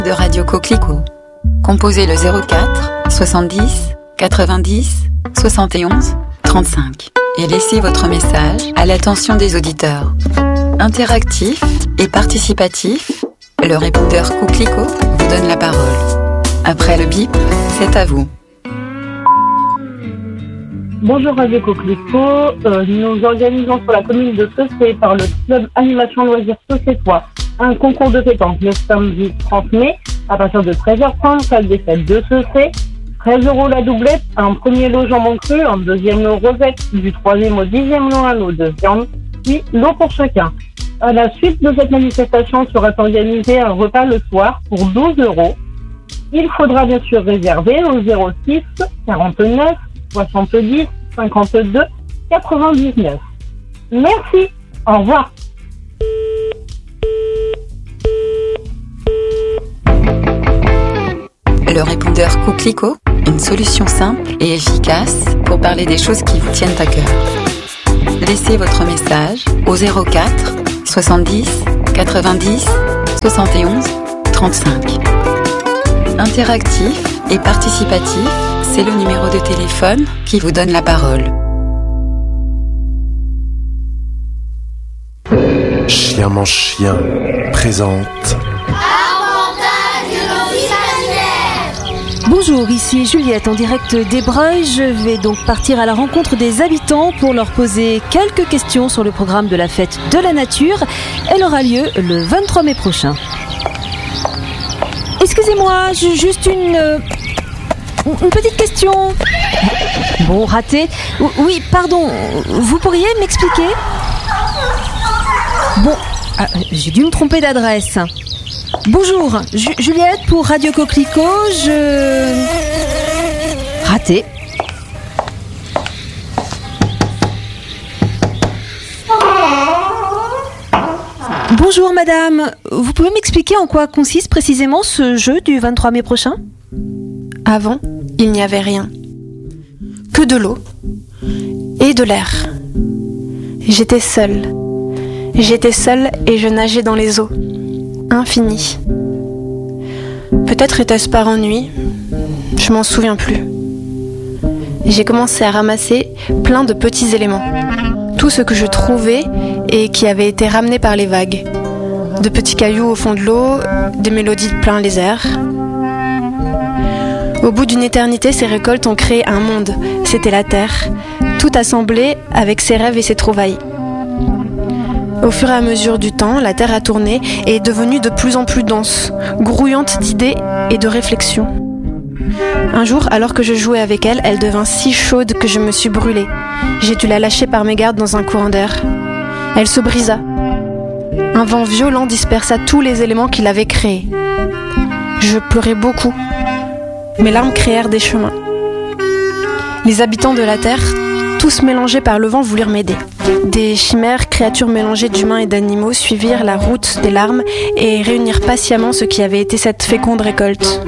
de Radio Coquelicot. Composez le 04 70 90 71 35 et laissez votre message à l'attention des auditeurs. Interactif et participatif, le répondeur Coquelicot vous donne la parole. Après le bip, c'est à vous. Bonjour Radio Coquelicot, nous organisons sur la commune de Saucé par le club Animation Loisirs Saucétois un concours de pétanque le samedi 30 mai à partir de 13h30, salle des fêtes de Saucé. 13 € la doublette, un premier lot jambon cru, un deuxième lot rosette, du troisième au 10e lot un lot de viande, puis l'eau pour chacun. À la suite de cette manifestation sera organisé un repas le soir pour 12 €. Il faudra bien sûr réserver au 06 49 70 52 99. Merci, au revoir. Le répondeur Coquelicot, une solution simple et efficace pour parler des choses qui vous tiennent à cœur. Laissez votre message au 04 70 90 71 35. Interactif et participatif, c'est le numéro de téléphone qui vous donne la parole. Chien mange chien présente. Bonjour, ici Juliette en direct d'Ébreuil. Je vais donc partir à la rencontre des habitants pour leur poser quelques questions sur le programme de la fête de la nature. Elle aura lieu le 23 mai prochain. Excusez-moi, juste une petite question. Bon, raté. Oui, pardon, vous pourriez m'expliquer ? Bon, j'ai dû me tromper d'adresse. Bonjour, Juliette pour Radio Coquelicot, Raté. Bonjour madame, vous pouvez m'expliquer en quoi consiste précisément ce jeu du 23 mai prochain ? Avant, il n'y avait rien. Que de l'eau et de l'air. J'étais seule et je nageais dans les eaux. Infini. Peut-être était-ce par ennui, je m'en souviens plus. J'ai commencé à ramasser plein de petits éléments. Tout ce que je trouvais et qui avait été ramené par les vagues. De petits cailloux au fond de l'eau, des mélodies plein les airs. Au bout d'une éternité, ces récoltes ont créé un monde. C'était la terre, tout assemblé avec ses rêves et ses trouvailles. Au fur et à mesure du temps, la terre a tourné et est devenue de plus en plus dense, grouillante d'idées et de réflexions. Un jour, alors que je jouais avec elle, elle devint si chaude que je me suis brûlée. J'ai dû la lâcher par mégarde dans un courant d'air. Elle se brisa. Un vent violent dispersa tous les éléments qu'il avait créés. Je pleurais beaucoup. Mes larmes créèrent des chemins. Les habitants de la terre, tous mélangés par le vent, voulurent m'aider. Des chimères, créatures mélangées d'humains et d'animaux, suivirent la route des larmes et réunirent patiemment ce qui avait été cette féconde récolte.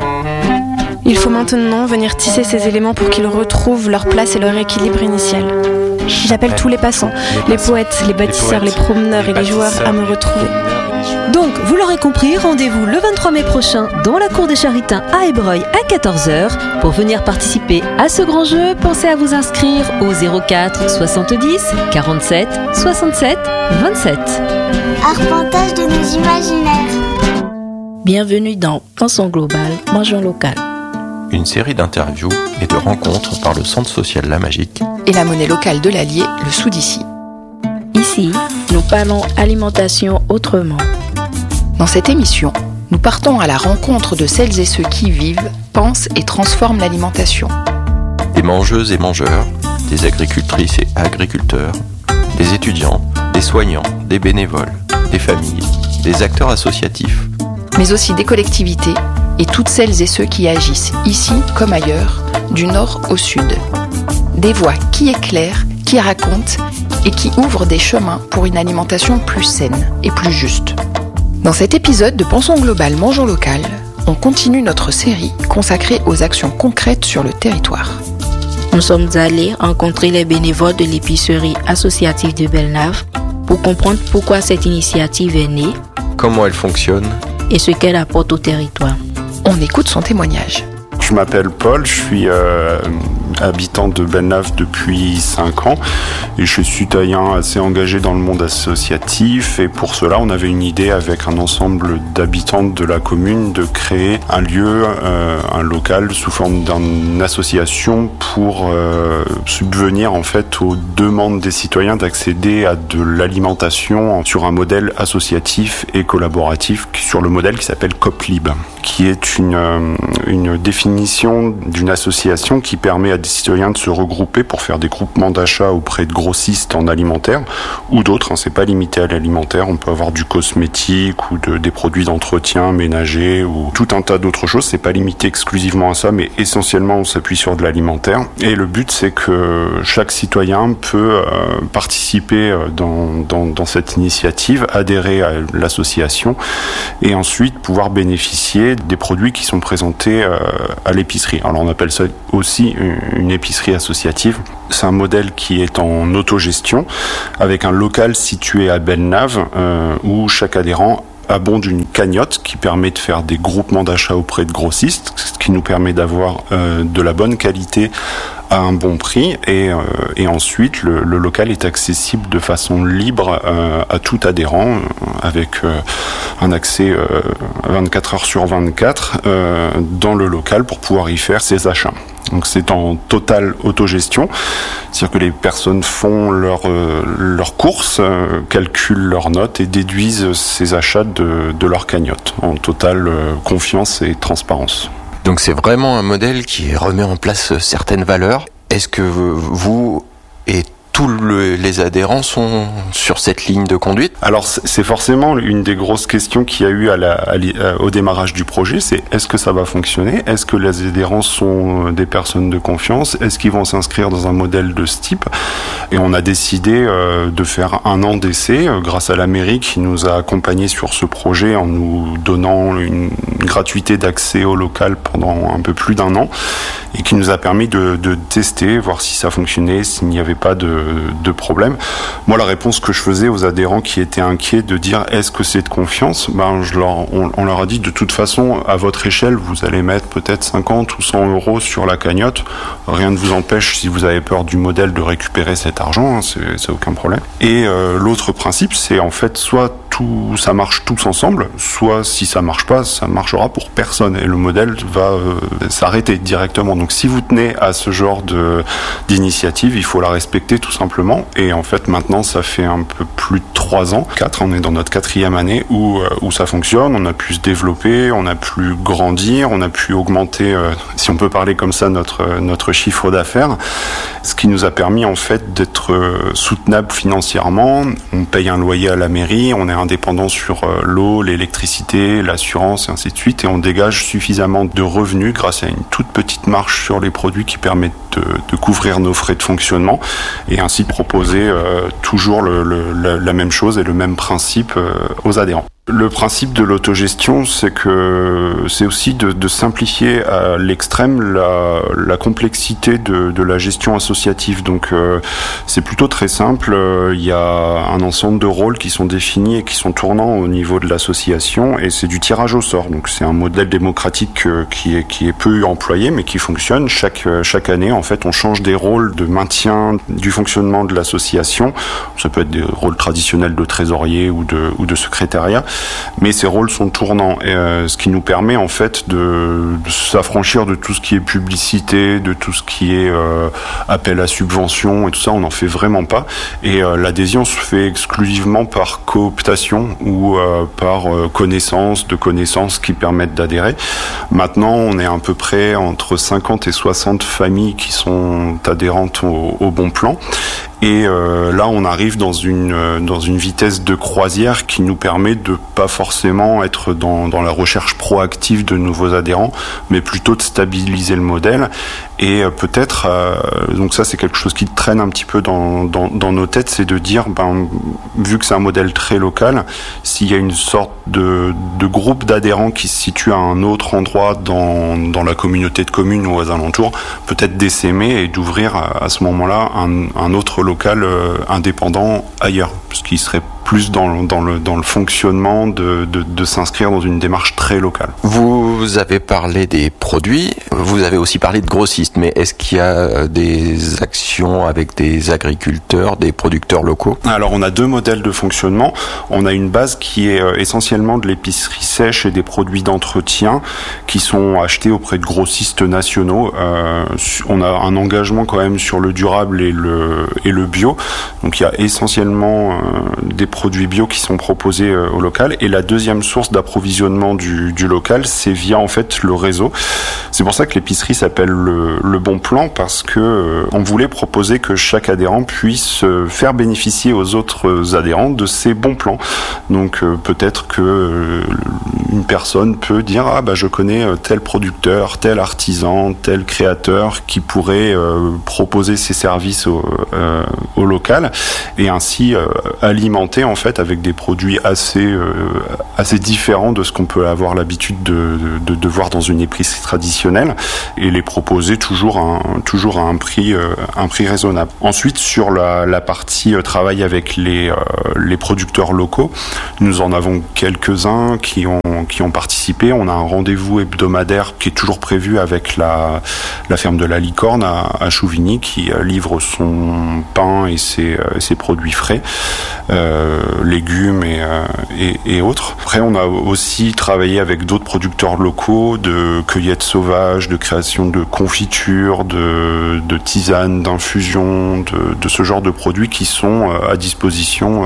Il faut maintenant venir tisser ces éléments pour qu'ils retrouvent leur place et leur équilibre initial. J'appelle tous les passants, les poètes, les bâtisseurs, les promeneurs et les joueurs à me retrouver. Donc, vous l'aurez compris, rendez-vous le 23 mai prochain dans la cour des Charitains à Ébreuil à 14h. Pour venir participer à ce grand jeu, pensez à vous inscrire au 04 70 47 67 27. Arpentage de nos imaginaires. Bienvenue dans Pensons global, mangeons local. Une série d'interviews et de rencontres par le Centre social La Magique Et la monnaie locale de l'Allier, le sou d'ici. Ici, nous parlons alimentation autrement. Dans cette émission, nous partons à la rencontre de celles et ceux qui vivent, pensent et transforment l'alimentation. des mangeuses et mangeurs, des agricultrices et agriculteurs, des étudiants, des soignants, des bénévoles, des familles, des acteurs associatifs, mais aussi des collectivités et toutes celles et ceux qui agissent, ici comme ailleurs, du nord au sud. Des voix qui éclairent, qui racontent et qui ouvrent des chemins pour une alimentation plus saine et plus juste. Dans cet épisode de Pensons global, mangeons local, on continue notre série consacrée aux actions concrètes sur le territoire. Nous sommes allés rencontrer les bénévoles de l'épicerie associative de Bellenave pour comprendre pourquoi cette initiative est née, comment elle fonctionne et ce qu'elle apporte au territoire. On écoute son témoignage. Je m'appelle Paul, je suis habitant de Belnave depuis 5 ans et je suis citoyen assez engagé dans le monde associatif, et pour cela on avait une idée avec un ensemble d'habitants de la commune de créer un lieu, un local sous forme d'une association pour subvenir en fait aux demandes des citoyens d'accéder à de l'alimentation sur un modèle associatif et collaboratif, sur le modèle qui s'appelle COPLIB, qui est une définition d'une association qui permet à des citoyens de se regrouper pour faire des groupements d'achat auprès de grossistes en alimentaire ou d'autres, c'est pas limité à l'alimentaire, on peut avoir du cosmétique ou des produits d'entretien ménager ou tout un tas d'autres choses, c'est pas limité exclusivement à ça, mais essentiellement on s'appuie sur de l'alimentaire, et le but c'est que chaque citoyen peut participer dans cette initiative, adhérer à l'association et ensuite pouvoir bénéficier des produits qui sont présentés à l'épicerie. Alors on appelle ça aussi une épicerie associative. C'est un modèle qui est en autogestion avec un local situé à Belnave où chaque adhérent abonde une cagnotte qui permet de faire des groupements d'achat auprès de grossistes, ce qui nous permet d'avoir de la bonne qualité à un bon prix, et ensuite le local est accessible de façon libre à tout adhérent avec un accès 24 heures sur 24 dans le local pour pouvoir y faire ses achats. Donc c'est en totale autogestion, c'est-à-dire que les personnes font leurs courses, calculent leurs notes et déduisent ces achats de leur cagnotte en totale confiance et transparence. Donc c'est vraiment un modèle qui remet en place certaines valeurs. Est-ce que vous et tous les adhérents sont sur cette ligne de conduite? Alors c'est forcément une des grosses questions qu'il y a eu au démarrage du projet, c'est est-ce que ça va fonctionner? Est-ce que les adhérents sont des personnes de confiance? Est-ce qu'ils vont s'inscrire dans un modèle de ce type? Et on a décidé de faire 1 an d'essai grâce à la mairie qui nous a accompagnés sur ce projet en nous donnant une gratuité d'accès au local pendant un peu plus d'1 an, et qui nous a permis de tester, voir si ça fonctionnait, s'il n'y avait pas de problème. Moi, la réponse que je faisais aux adhérents qui étaient inquiets de dire est-ce que c'est de confiance, on leur a dit de toute façon, à votre échelle, vous allez mettre peut-être 50 ou 100 euros sur la cagnotte. Rien ne vous empêche, si vous avez peur du modèle, de récupérer cet argent, c'est aucun problème. Et l'autre principe, c'est en fait soit ça marche tous ensemble, soit si ça marche pas, ça marchera pour personne et le modèle va s'arrêter directement. Donc si vous tenez à ce genre d'initiative, il faut la respecter tout simplement. Et en fait maintenant ça fait un peu plus de 3 ans, 4, on est dans notre 4e année où ça fonctionne, on a pu se développer, on a pu grandir, on a pu augmenter, si on peut parler comme ça, notre chiffre d'affaires, ce qui nous a permis en fait d'être soutenable financièrement. On paye un loyer à la mairie, on est indépendant sur l'eau, l'électricité, l'assurance et ainsi de suite, et on dégage suffisamment de revenus grâce à une toute petite marge sur les produits qui permettent de couvrir nos frais de fonctionnement, et ainsi de proposer toujours la même chose et le même principe aux adhérents. Le principe de l'autogestion, c'est aussi de simplifier à l'extrême la complexité de la gestion associative. Donc c'est plutôt très simple. Il y a un ensemble de rôles qui sont définis et qui sont tournants au niveau de l'association, et c'est du tirage au sort. Donc c'est un modèle démocratique qui est peu employé mais qui fonctionne. Chaque année, en fait, on change des rôles de maintien du fonctionnement de l'association. Ça peut être des rôles traditionnels de trésorier ou de secrétariat. Mais ces rôles sont tournants, et ce qui nous permet en fait de s'affranchir de tout ce qui est publicité, de tout ce qui est appel à subvention et tout ça. On n'en fait vraiment pas, et l'adhésion se fait exclusivement par cooptation ou par connaissance qui permettent d'adhérer. Maintenant, on est à peu près entre 50 et 60 familles qui sont adhérentes au Bon Plan. Et là, on arrive dans une vitesse de croisière qui nous permet de pas forcément être dans la recherche proactive de nouveaux adhérents, mais plutôt de stabiliser le modèle. Et peut-être, donc ça c'est quelque chose qui traîne un petit peu dans nos têtes, c'est de dire, vu que c'est un modèle très local, s'il y a une sorte de groupe d'adhérents qui se situe à un autre endroit dans la communauté de communes ou aux alentours, peut-être d'essaimer et d'ouvrir à ce moment-là un autre local indépendant ailleurs, ce qui serait plus dans le fonctionnement de s'inscrire dans une démarche très locale. Vous avez parlé des produits, vous avez aussi parlé de grossistes, mais est-ce qu'il y a des actions avec des agriculteurs, des producteurs locaux ? Alors on a 2 modèles de fonctionnement. On a une base qui est essentiellement de l'épicerie sèche et des produits d'entretien qui sont achetés auprès de grossistes nationaux. On a un engagement quand même sur le durable et le bio. Donc il y a essentiellement des produits bio qui sont proposés au local. Et la deuxième source d'approvisionnement du local, c'est via en fait le réseau. C'est pour ça que l'épicerie s'appelle le Bon Plan, parce que on voulait proposer que chaque adhérent puisse faire bénéficier aux autres adhérents de ces bons plans. Donc peut-être que une personne peut dire je connais tel producteur, tel artisan, tel créateur qui pourrait proposer ses services au local, et ainsi alimenter en fait avec des produits assez différents de ce qu'on peut avoir l'habitude de voir dans une épicerie traditionnelle, et les proposer toujours à un prix raisonnable. Ensuite, sur la partie travail avec les producteurs locaux, nous en avons quelques-uns qui ont participé. On a un rendez-vous hebdomadaire qui est toujours prévu avec la ferme de la Licorne à Chouvigny, qui livre son pain et ses produits frais, légumes et autres. Après, on a aussi travaillé avec d'autres producteurs locaux de cueillettes sauvages, de création de confitures, de tisanes, d'infusions, de ce genre de produits qui sont à disposition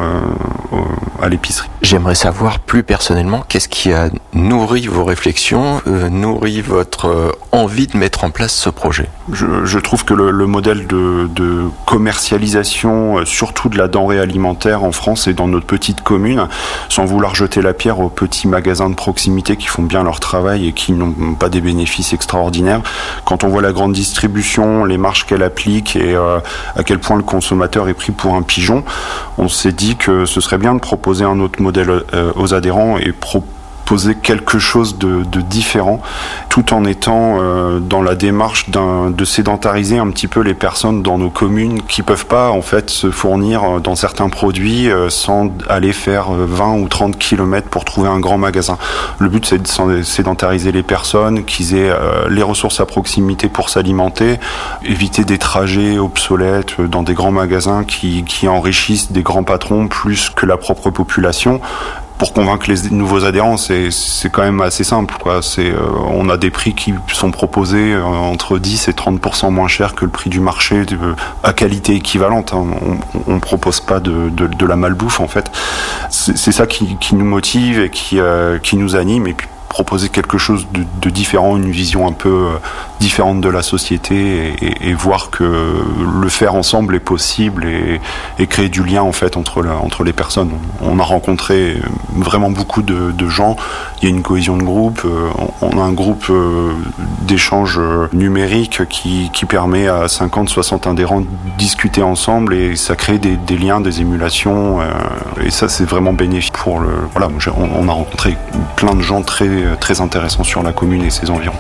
à l'épicerie. J'aimerais savoir plus personnellement qu'est-ce qui a nourri vos réflexions, nourri votre envie de mettre en place ce projet. Je trouve que le modèle de commercialisation, surtout de la denrée alimentaire en France et dans notre petite commune, sans vouloir jeter la pierre aux petits magasins de proximité qui font bien leur travail et qui n'ont pas des bénéfices extraordinaires, quand on voit la grande distribution, les marges qu'elle applique et à quel point le consommateur est pris pour un pigeon, on s'est dit que ce serait bien de proposer un autre modèle aux adhérents et proposer quelque chose de différent, tout en étant dans la démarche de sédentariser un petit peu les personnes dans nos communes qui peuvent pas en fait se fournir dans certains produits sans aller faire 20 ou 30 km pour trouver un grand magasin. Le but, c'est de sédentariser les personnes, qu'ils aient les ressources à proximité pour s'alimenter, éviter des trajets obsolètes dans des grands magasins qui enrichissent des grands patrons plus que la propre population. Pour convaincre les nouveaux adhérents, c'est quand même assez simple, quoi. On a des prix qui sont proposés entre 10 et 30% moins chers que le prix du marché à qualité équivalente. On propose pas de la malbouffe, en fait. C'est ça qui nous motive et qui nous anime. Et puis proposer quelque chose de différent, une vision un peu différente de la société et voir que le faire ensemble est possible et créer du lien en fait entre les personnes. On a rencontré vraiment beaucoup de gens, il y a une cohésion de groupe, on a un groupe d'échange numérique qui permet à 50-60 adhérents de discuter ensemble et ça crée des liens, des émulations et ça c'est vraiment bénéfique pour on a rencontré plein de gens très intéressant sur la commune et ses environs.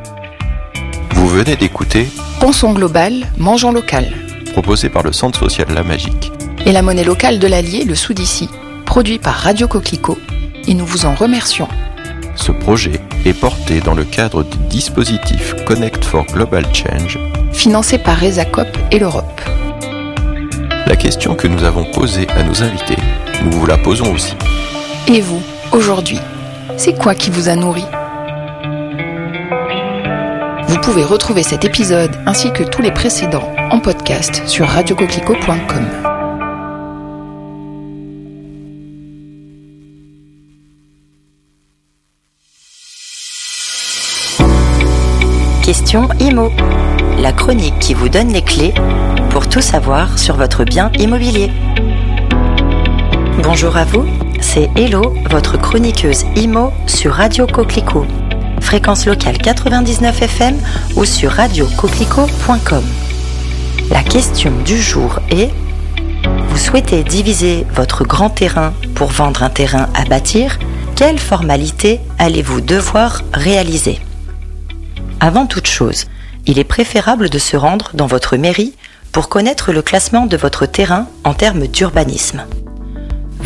Vous venez d'écouter Pensons global, mangeons local, proposé par le Centre social La Magique. Et la monnaie locale de l'Allier, le sou d'ici, produit par Radio Coquelicot, et nous vous en remercions. Ce projet est porté dans le cadre du dispositif Connect for Global Change, financé par Resacop et l'Europe. La question que nous avons posée à nos invités, nous vous la posons aussi. Et vous, aujourd'hui, c'est quoi qui vous a nourri ? Vous pouvez retrouver cet épisode ainsi que tous les précédents en podcast sur radiocoquelicot.com. Question IMO, la chronique qui vous donne les clés pour tout savoir sur votre bien immobilier. Bonjour à vous, c'est Hello, votre chroniqueuse IMO sur Radio Coquelicot, fréquence locale 99 FM ou sur radiocoquelicot.com. La question du jour est: vous souhaitez diviser votre grand terrain pour vendre un terrain à bâtir? Quelles formalités allez-vous devoir réaliser? Avant toute chose, il est préférable de se rendre dans votre mairie pour connaître le classement de votre terrain en termes d'urbanisme.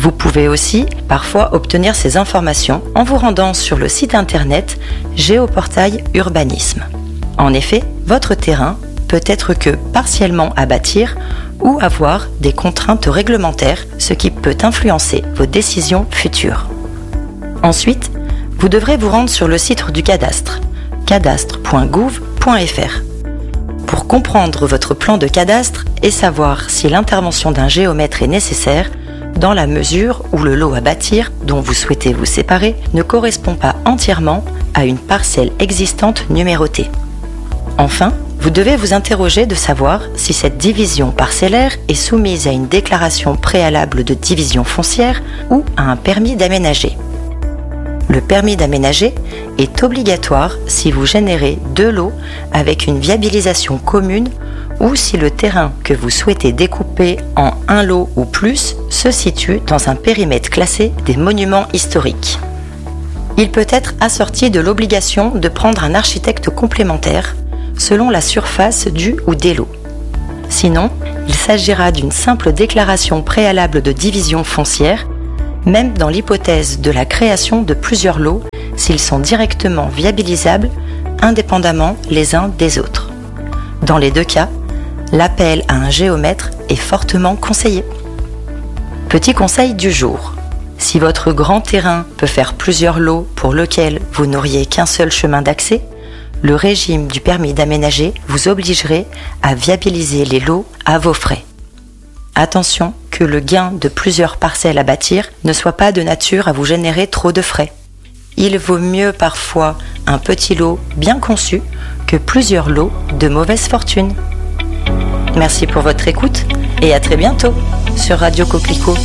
Vous pouvez aussi parfois obtenir ces informations en vous rendant sur le site internet Géoportail Urbanisme. En effet, votre terrain peut être que partiellement à bâtir ou avoir des contraintes réglementaires, ce qui peut influencer vos décisions futures. Ensuite, vous devrez vous rendre sur le site du cadastre, cadastre.gouv.fr. Pour comprendre votre plan de cadastre et savoir si l'intervention d'un géomètre est nécessaire, dans la mesure où le lot à bâtir dont vous souhaitez vous séparer ne correspond pas entièrement à une parcelle existante numérotée. Enfin, vous devez vous interroger de savoir si cette division parcellaire est soumise à une déclaration préalable de division foncière ou à un permis d'aménager. Le permis d'aménager est obligatoire si vous générez 2 lots avec une viabilisation commune ou si le terrain que vous souhaitez découper en un lot ou plus se situe dans un périmètre classé des monuments historiques. Il peut être assorti de l'obligation de prendre un architecte complémentaire selon la surface du ou des lots. Sinon, il s'agira d'une simple déclaration préalable de division foncière, même dans l'hypothèse de la création de plusieurs lots s'ils sont directement viabilisables indépendamment les uns des autres. Dans les 2 cas, l'appel à un géomètre est fortement conseillé. Petit conseil du jour. Si votre grand terrain peut faire plusieurs lots pour lesquels vous n'auriez qu'un seul chemin d'accès, le régime du permis d'aménager vous obligerait à viabiliser les lots à vos frais. Attention que le gain de plusieurs parcelles à bâtir ne soit pas de nature à vous générer trop de frais. Il vaut mieux parfois un petit lot bien conçu que plusieurs lots de mauvaise fortune. Merci pour votre écoute et à très bientôt sur Radio Coquelicot.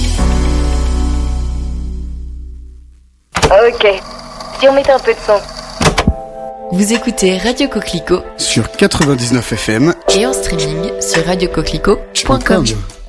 Ok, si on mettait un peu de son. Vous écoutez Radio Coquelicot sur 99 FM et en streaming sur radiocoquelicot.com.